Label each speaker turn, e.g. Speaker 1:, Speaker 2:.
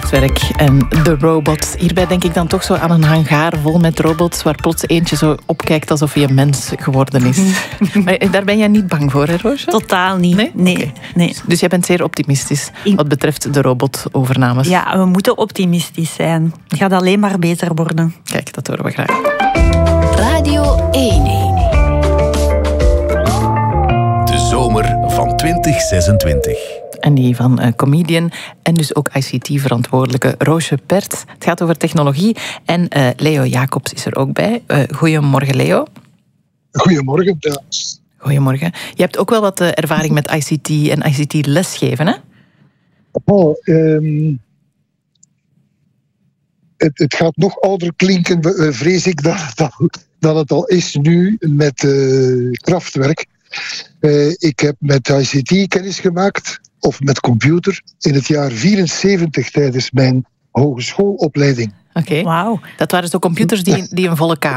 Speaker 1: krachtwerk en de robots. Hierbij denk ik dan toch zo aan een hangaar vol met robots waar plots eentje zo opkijkt alsof hij een mens geworden is. Maar daar ben jij niet bang voor, hè, Roosje?
Speaker 2: Totaal niet. Nee.
Speaker 1: Dus jij bent zeer optimistisch wat betreft de robotovernames.
Speaker 2: Ja, we moeten optimistisch zijn. Het gaat alleen maar beter worden.
Speaker 1: Kijk, dat horen we graag.
Speaker 3: Radio 1.
Speaker 4: De zomer van 2026.
Speaker 1: En die van comedian en dus ook ICT-verantwoordelijke Roosje Perts. Het gaat over technologie en Leo Jacobs is er ook bij. Goedemorgen, Leo.
Speaker 5: Goedemorgen. Ja.
Speaker 1: Goedemorgen. Je hebt ook wel wat ervaring met ICT en ICT-lesgeven, hè?
Speaker 5: Het gaat nog ouder klinken, vrees ik, dan het al is nu met krachtwerk. Ik heb met ICT kennis gemaakt, of met computer, in het jaar 74 tijdens mijn hogeschoolopleiding.
Speaker 1: Oké.
Speaker 2: Wauw.
Speaker 1: Dat waren zo computers die een volle kamer